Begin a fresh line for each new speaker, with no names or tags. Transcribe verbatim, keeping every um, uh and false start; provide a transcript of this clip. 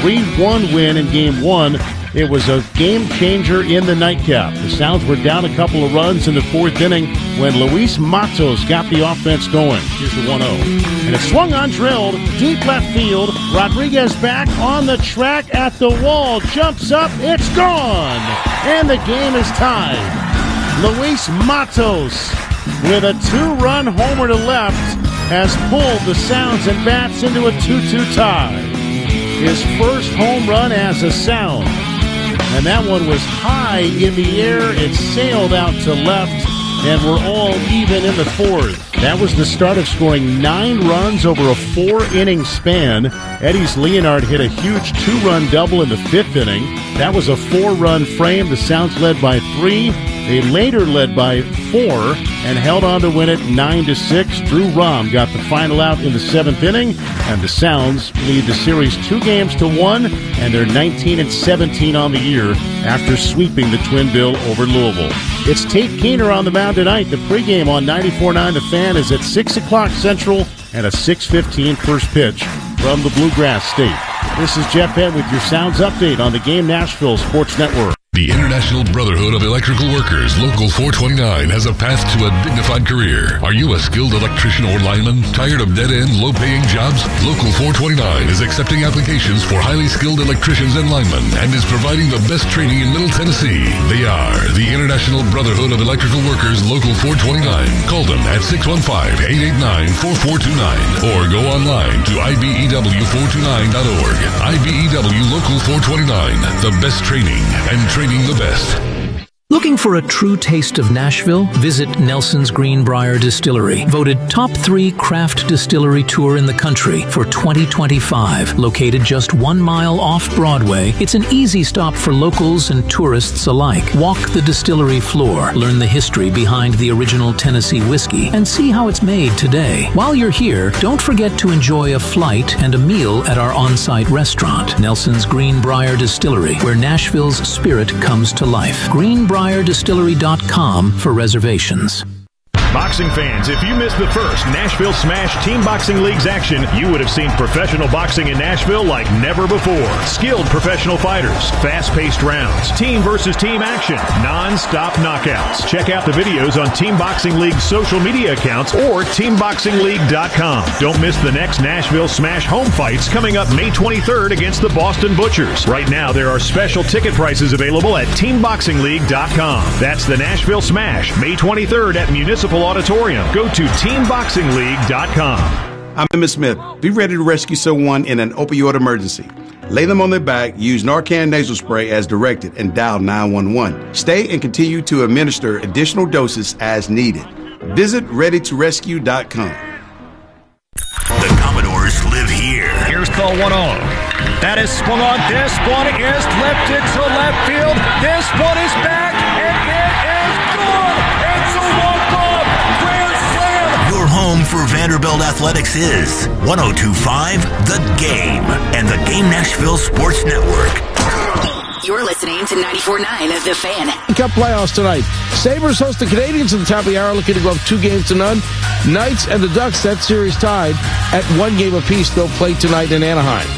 three one win in Game one. It was a game changer in the nightcap. The Sounds were down a couple of runs in the fourth inning when Luis Matos got the offense going. Here's the one oh. And it swung on, drilled, deep left field. Rodriguez back on the track at the wall. Jumps up, it's gone! And the game is tied. Luis Matos, with a two-run homer to left, has pulled the Sounds and Bats into a two two tie. His first home run as a Sound. And that one was high in the air. It sailed out to left, and we're all even in the fourth. That was the start of scoring nine runs over a four-inning span. Eddie's Leonard hit a huge two-run double in the fifth inning. That was a four-run frame. The Sounds led by three. They later led by four and held on to win it nine to six. Drew Rahm got the final out in the seventh inning, and the Sounds lead the series two games to one, and they're nineteen and seventeen on the year after sweeping the Twin Bill over Louisville. It's Tate Keener on the mound tonight. The pregame on ninety-four point nine The Fan is at six o'clock Central and a six fifteen first pitch from the Bluegrass State. This is Jeff Head with your Sounds update on the Game Nashville Sports Network.
The International Brotherhood of Electrical Workers, Local four twenty-nine, has a path to a dignified career. Are you a skilled electrician or lineman? Tired of dead-end, low-paying jobs? Local four twenty-nine is accepting applications for highly skilled electricians and linemen and is providing the best training in Middle Tennessee. They are the International Brotherhood of Electrical Workers, Local four twenty-nine. Call them at six one five, eight eight nine, four four two nine or go online to I B E W four two nine dot org. I B E W Local four twenty-nine, the best training and training the best.
Looking for a true taste of Nashville? Visit Nelson's Greenbrier Distillery, voted top three craft distillery tour in the country for twenty twenty-five. Located just one mile off Broadway, it's an easy stop for locals and tourists alike. Walk the distillery floor, learn the history behind the original Tennessee whiskey, and see how it's made today. While you're here, don't forget to enjoy a flight and a meal at our on-site restaurant, Nelson's Greenbrier Distillery, where Nashville's spirit comes to life. Greenbrier Distillery dot com for reservations.
Boxing fans, if you missed the first Nashville Smash Team Boxing League's action, you would have seen professional boxing in Nashville like never before. Skilled professional fighters, fast-paced rounds, team versus team action, non-stop knockouts. Check out the videos on Team Boxing League's social media accounts or team boxing league dot com. Don't miss the next Nashville Smash home fights coming up May twenty-third against the Boston Butchers. Right now, there are special ticket prices available at team boxing league dot com. That's the Nashville Smash, May twenty-third at Municipal Auditorium. Go to team boxing league dot com.
I'm Emmett Smith. Be ready to rescue someone in an opioid emergency. Lay them on their back, use Narcan nasal spray as directed, and dial nine one one. Stay and continue to administer additional doses as needed. Visit ready to rescue dot com.
The Commodores live here.
Here's call one oh. That is swung on. This one is lifted to left field. This one is back, and it is good. It's a walk-off grand slam.
Your home for Vanderbilt Athletics is one oh two point five The Game and the Game Nashville Sports Network.
You're listening to ninety-four point nine The Fan.
Cup playoffs tonight. Sabres host the Canadians at the top of the hour, looking to go up two games to none. Knights and the Ducks, that series tied at one game apiece. They'll play tonight in Anaheim.